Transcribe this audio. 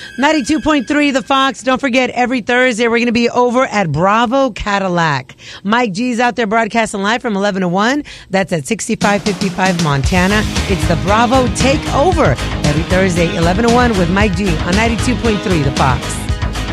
92.3 The Fox. Don't forget, every Thursday we're going to be over at Bravo Cadillac. Mike G's out there broadcasting live from 11 to 1. That's at 6555 Montana. It's the Bravo Takeover every Thursday, 11 to 1 with Mike G on 92.3 The Fox.